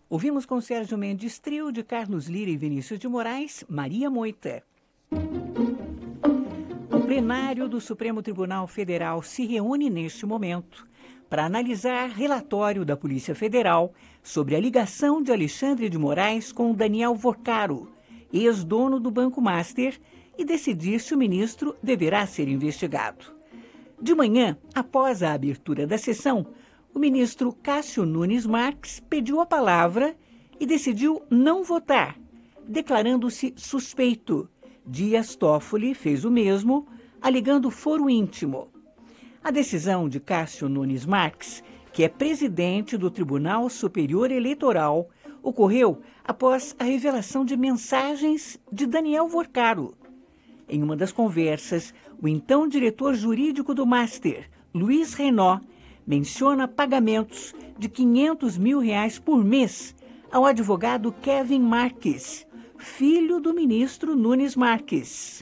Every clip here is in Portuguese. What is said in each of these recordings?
Ouvimos com Sérgio Mendes Trio, de Carlos Lira e Vinícius de Moraes, Maria Moita. O plenário do Supremo Tribunal Federal se reúne neste momento para analisar relatório da Polícia Federal sobre a ligação de Alexandre de Moraes com Daniel Vorcaro, ex-dono do Banco Master, e decidir se o ministro deverá ser investigado. De manhã, após a abertura da sessão, o ministro Cássio Nunes Marques pediu a palavra e decidiu não votar, declarando-se suspeito. Dias Toffoli fez o mesmo, alegando foro íntimo. A decisão de Cássio Nunes Marques, que é presidente do Tribunal Superior Eleitoral, ocorreu após a revelação de mensagens de Daniel Vorcaro. Em uma das conversas, o então diretor jurídico do Master, Luiz Renaud, menciona pagamentos de R$500 mil por mês ao advogado Kevin Marques, filho do ministro Nunes Marques.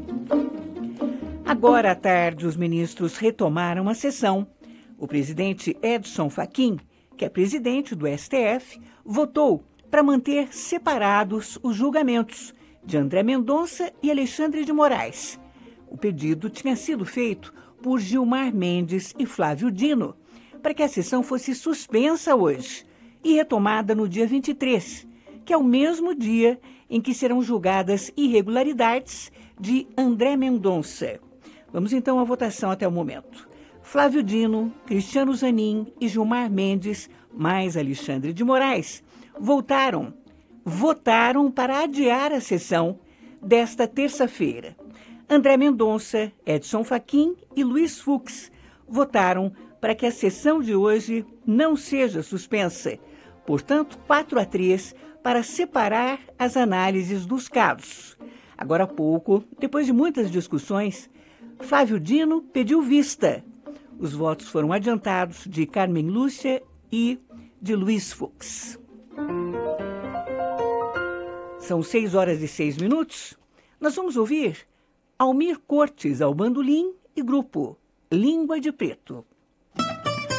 Agora à tarde, os ministros retomaram a sessão. O presidente Edson Fachin, que é presidente do STF, votou para manter separados os julgamentos de André Mendonça e Alexandre de Moraes. O pedido tinha sido feito por Gilmar Mendes e Flávio Dino, para que a sessão fosse suspensa hoje e retomada no dia 23, que é o mesmo dia em que serão julgadas irregularidades de André Mendonça. Vamos então à votação até o momento. Flávio Dino, Cristiano Zanin e Gilmar Mendes, mais Alexandre de Moraes, votaram para adiar a sessão desta terça-feira. André Mendonça, Edson Fachin e Luiz Fux votaram para que a sessão de hoje não seja suspensa. Portanto, 4-3 para separar as análises dos casos. Agora há pouco, depois de muitas discussões, Flávio Dino pediu vista. Os votos foram adiantados de Carmen Lúcia e de Luiz Fux. São 6h06. Nós vamos ouvir Almir Cortes ao bandolim e grupo Língua de Preto.